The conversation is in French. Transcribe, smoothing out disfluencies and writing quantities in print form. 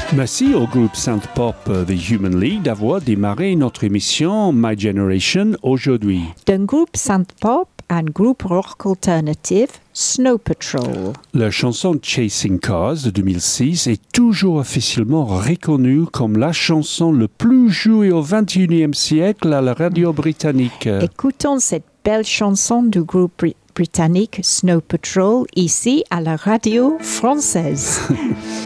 Merci au groupe synth-pop The Human League d'avoir démarré notre émission My Generation aujourd'hui. D'un groupe synth-pop à un groupe rock alternative, Snow Patrol. La chanson Chasing Cars de 2006 est toujours officiellement reconnue comme la chanson le plus jouée au XXIe siècle à la radio britannique. Écoutons cette belle chanson du groupe britannique Snow Patrol ici à la radio française.